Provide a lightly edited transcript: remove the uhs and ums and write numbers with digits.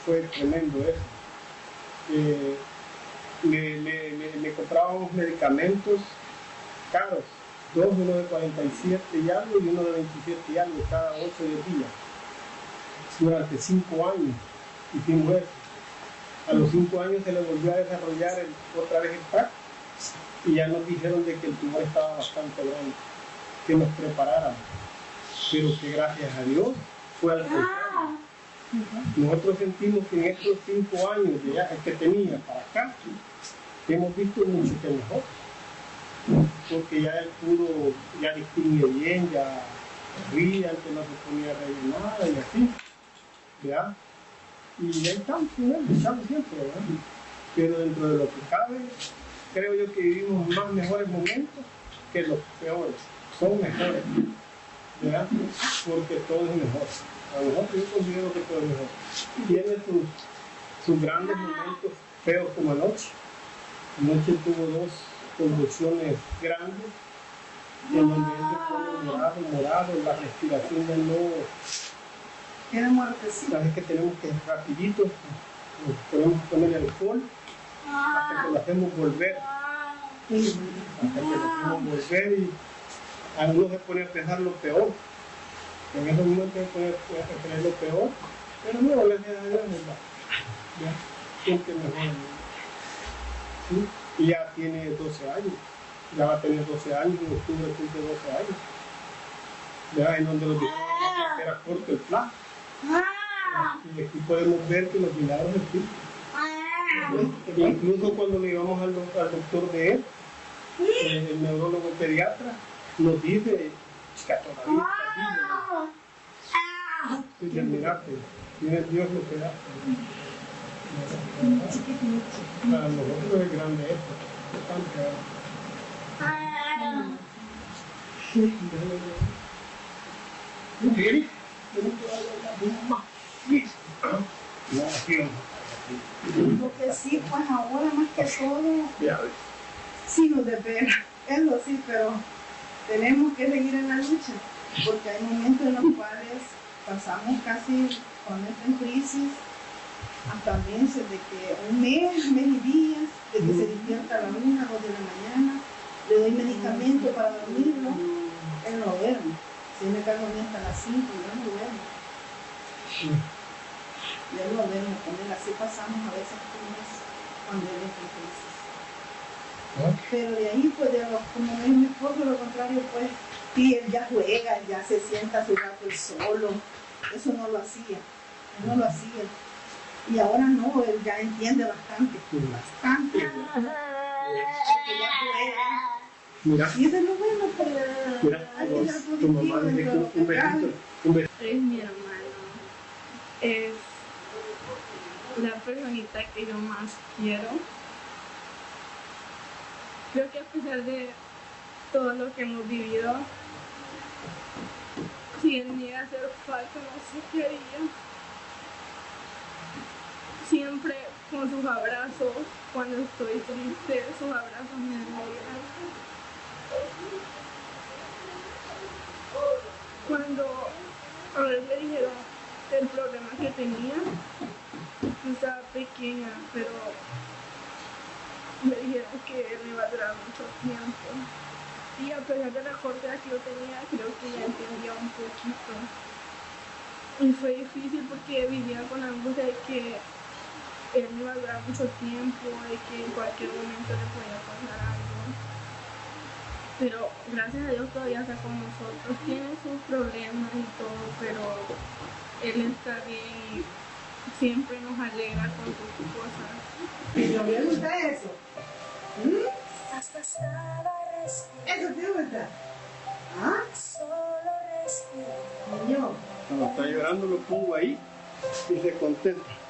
fue tremendo eso. Le comprábamos medicamentos caros, uno de 47 y algo y uno de 27 y algo cada 8 o 10 días. Durante 5 años hicimos eso. A los 5 años se le volvió a desarrollar otra vez el TAC y ya nos dijeron de que el tumor estaba bastante grande, que nos preparáramos, pero que gracias a Dios fue al contrario. Nosotros sentimos que en estos 5 años que tenía para acá, hemos visto mucho que mejor, porque ya él pudo, ya distingue bien, ya ríe, antes no se ponía a reír nada y así, ¿verdad? Y ahí estamos siempre, ¿verdad? Pero dentro de lo que cabe, creo yo que vivimos más mejores momentos que los peores, son mejores, ¿verdad? Porque todo es mejor. A nosotros yo considero que todo es mejor. Tiene sus grandes momentos feos como anoche. Anoche tuvo 2 convulsiones grandes, en donde él se pone morado, la respiración de nuevo. Tiene muertecita. Sabes que tenemos que rapidito, nos podemos poner alcohol hasta que lo hacemos volver. Hasta que lo hacemos volver y a uno se pone a pensar lo peor. En esos momentos se pone a pensar lo peor, pero no, gracias a Dios, ¿verdad? Siempre mejor. ¿Sí? Y ya tiene 12 años. Ya va a tener 12 años, en octubre cumple 12 años. Ya en donde los dijeron que era corto el plan. Y aquí podemos ver que los milagros existen. Incluso cuando le íbamos al doctor de él, el neurólogo pediatra, nos dice que todavía está vivo. Dice, mira, tiene Dios lo que da. Para nosotros es grande esto. Lo que sí, pues ahora más que todo, sí nos desvela, eso sí, pero tenemos que seguir en la lucha, porque hay momentos en los cuales pasamos casi cuando está en crisis, hasta meses, de que un mes y días, de que se despierta a la 1, 2 de la mañana, le doy medicamento para dormirlo, él no duerme. Si me cago dormir hasta las 5, yo no duermo. Ya no duermo con él, así pasamos a veces un mes cuando él está en crisis. Pero de ahí, pues, como es mi esposo, lo contrario, pues, y él ya juega, ya se sienta a su rato él solo. Eso no lo hacía, él no lo hacía. Y ahora no, él ya entiende bastante. Porque ya juega. Mira. Y eso es lo bueno, pues, Mira, hay que ser tu mamá positivo dice dentro de lo un que cabe. besito. Es mi hermano, es la personita que yo más quiero. Creo que a pesar de todo lo que hemos vivido, si él me iba a hacer falta, no sé qué haría. Siempre con sus abrazos, cuando estoy triste, sus abrazos me alegran. Cuando a él le dijeron el problema que tenía, yo estaba pequeña, pero me dijeron que me iba a durar mucho tiempo. Y a pesar de la corta edad que yo tenía, creo que ya entendía un poquito. Y fue difícil porque vivía con la angustia de que él me iba a durar mucho tiempo, de que en cualquier momento le podía pasar algo. Pero gracias a Dios todavía está con nosotros. Tiene sus problemas y todo, pero él está bien y siempre nos alegra con sus cosas. ¿No le gusta eso? ¿Eso te gusta? ¿Ah? Niño. Cuando está llorando lo pongo ahí y se contenta.